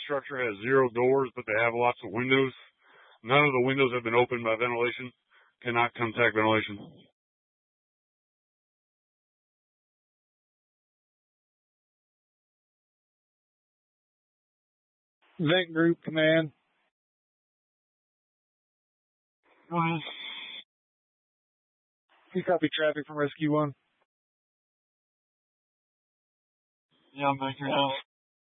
structure has 0 doors, but they have lots of windows. None of the windows have been opened by ventilation. Cannot contact ventilation. Vent Group Command. Go ahead. You copy traffic from Rescue 1? Yeah, I'm back here now.